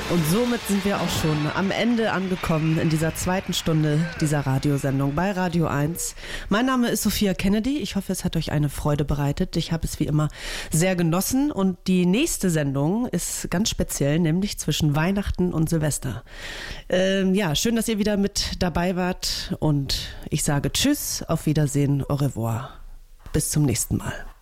Und somit sind wir auch schon am Ende angekommen in dieser zweiten Stunde dieser Radiosendung bei Radio 1. Mein Name ist Sophia Kennedy. Ich hoffe, es hat euch eine Freude bereitet. Ich habe es wie immer sehr genossen und die nächste Sendung ist ganz speziell, nämlich zwischen Weihnachten und Silvester. Schön, dass ihr wieder mit dabei wart und ich sage Tschüss, auf Wiedersehen, au revoir. Bis zum nächsten Mal.